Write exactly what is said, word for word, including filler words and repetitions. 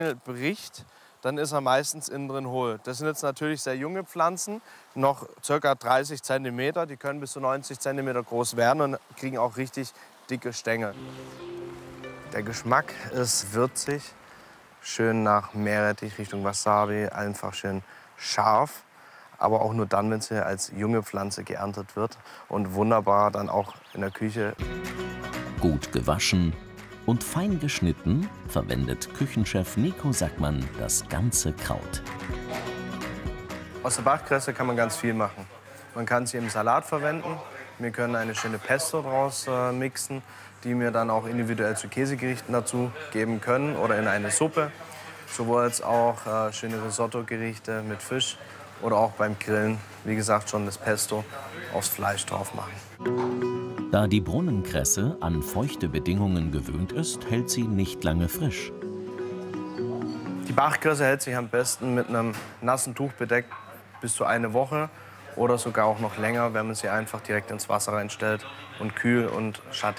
bricht, dann ist er meistens innen drin hohl. Das sind jetzt natürlich sehr junge Pflanzen, noch ca. dreißig Zentimeter. Die können bis zu neunzig Zentimeter groß werden und kriegen auch richtig dicke Stängel. Der Geschmack ist würzig, schön nach Meerrettich Richtung Wasabi, einfach schön scharf. Aber auch nur dann, wenn sie als junge Pflanze geerntet wird und wunderbar dann auch in der Küche. Gut gewaschen und fein geschnitten verwendet Küchenchef Nico Sackmann das ganze Kraut. Aus der Bachkresse kann man ganz viel machen. Man kann sie im Salat verwenden. Wir können eine schöne Pesto draus äh, mixen, die wir dann auch individuell zu Käsegerichten dazu geben können oder in eine Suppe. Sowohl als auch äh, schöne Risotto-Gerichte mit Fisch oder auch beim Grillen, wie gesagt, schon das Pesto aufs Fleisch drauf machen. Da die Brunnenkresse an feuchte Bedingungen gewöhnt ist, hält sie nicht lange frisch. Die Bachkresse hält sich am besten mit einem nassen Tuch bedeckt bis zu eine Woche oder sogar auch noch länger, wenn man sie einfach direkt ins Wasser reinstellt und kühl und schattig